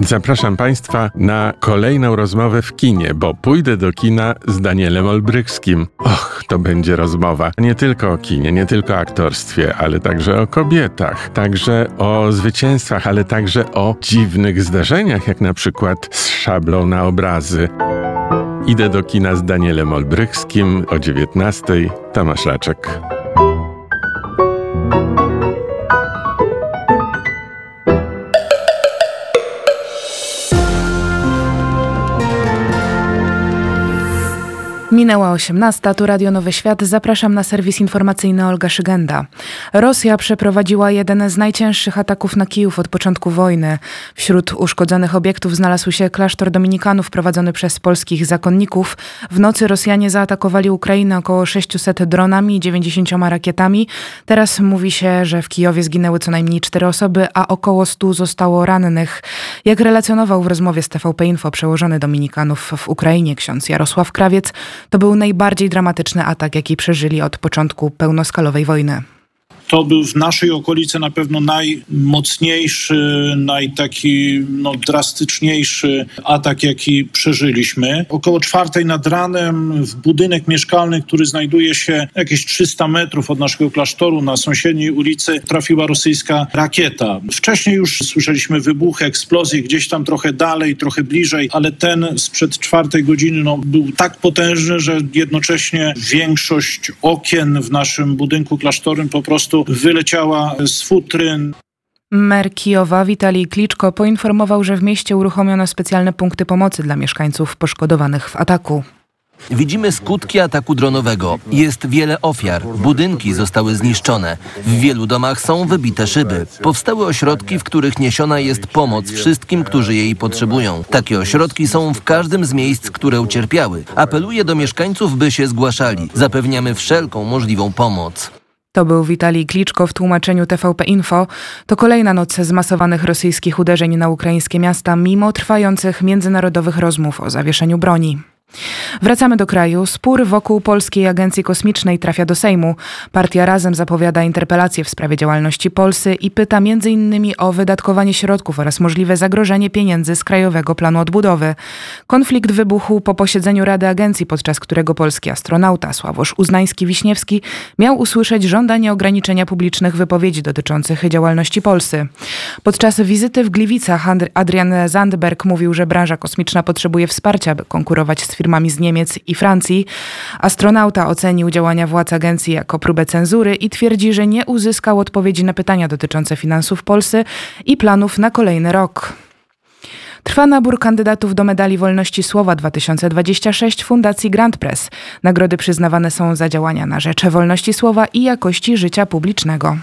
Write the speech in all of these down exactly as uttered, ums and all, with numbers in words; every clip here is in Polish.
Zapraszam Państwa na kolejną rozmowę w kinie, bo pójdę do kina z Danielem Olbrychskim. Och, to będzie rozmowa nie tylko o kinie, nie tylko o aktorstwie, ale także o kobietach, także o zwycięstwach, ale także o dziwnych zdarzeniach, jak na przykład z szablą na obrazy. Idę do kina z Danielem Olbrychskim o dziewiętnastej. Tomasz Laczek. Minęła osiemnasta, tu Radio Nowy Świat. Zapraszam na serwis informacyjny Olga Szygenda. Rosja przeprowadziła jeden z najcięższych ataków na Kijów od początku wojny. Wśród uszkodzonych obiektów znalazł się klasztor dominikanów prowadzony przez polskich zakonników. W nocy Rosjanie zaatakowali Ukrainę około sześciuset dronami i dziewięćdziesięcioma rakietami. Teraz mówi się, że w Kijowie zginęły co najmniej cztery osoby, a około stu zostało rannych. Jak relacjonował w rozmowie z T V P Info przełożony dominikanów w Ukrainie ksiądz Jarosław Krawiec, to był najbardziej dramatyczny atak, jaki przeżyli od początku pełnoskalowej wojny. To był w naszej okolicy na pewno najmocniejszy, najtaki no, drastyczniejszy atak, jaki przeżyliśmy. Około czwartej nad ranem w budynek mieszkalny, który znajduje się jakieś trzysta metrów od naszego klasztoru na sąsiedniej ulicy, trafiła rosyjska rakieta. Wcześniej już słyszeliśmy wybuchy, eksplozje gdzieś tam trochę dalej, trochę bliżej, ale ten sprzed czwartej godziny no, był tak potężny, że jednocześnie większość okien w naszym budynku klasztorym po prostu wyleciała z futryn. Mer Kijowa Witalij Kliczko poinformował, że w mieście uruchomiono specjalne punkty pomocy dla mieszkańców poszkodowanych w ataku. Widzimy skutki ataku dronowego. Jest wiele ofiar. Budynki zostały zniszczone. W wielu domach są wybite szyby. Powstały ośrodki, w których niesiona jest pomoc wszystkim, którzy jej potrzebują. Takie ośrodki są w każdym z miejsc, które ucierpiały. Apeluję do mieszkańców, by się zgłaszali. Zapewniamy wszelką możliwą pomoc. To był Witalij Kliczko w tłumaczeniu T V P Info. To kolejna noc zmasowanych rosyjskich uderzeń na ukraińskie miasta, mimo trwających międzynarodowych rozmów o zawieszeniu broni. Wracamy do kraju. Spór wokół Polskiej Agencji Kosmicznej trafia do Sejmu. Partia Razem zapowiada interpelację w sprawie działalności Polsy i pyta między innymi o wydatkowanie środków oraz możliwe zagrożenie pieniędzy z Krajowego Planu Odbudowy. Konflikt wybuchł po posiedzeniu Rady Agencji, podczas którego polski astronauta Sławosz Uznański-Wiśniewski miał usłyszeć żądanie ograniczenia publicznych wypowiedzi dotyczących działalności Polsy. Podczas wizyty w Gliwicach Adrian Zandberg mówił, że branża kosmiczna potrzebuje wsparcia, by konkurować z firmami z Niemiec i Francji. Astronauta ocenił działania władz agencji jako próbę cenzury i twierdzi, że nie uzyskał odpowiedzi na pytania dotyczące finansów Polsy i planów na kolejny rok. Trwa nabór kandydatów do medali Wolności Słowa dwa tysiące dwudziestego szóstego Fundacji Grand Press. Nagrody przyznawane są za działania na rzecz wolności słowa i jakości życia publicznego.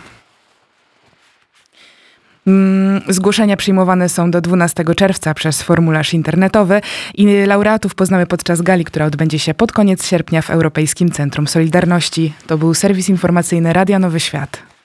Zgłoszenia przyjmowane są do dwunastego czerwca przez formularz internetowy i laureatów poznamy podczas gali, która odbędzie się pod koniec sierpnia w Europejskim Centrum Solidarności. To był serwis informacyjny Radia Nowy Świat.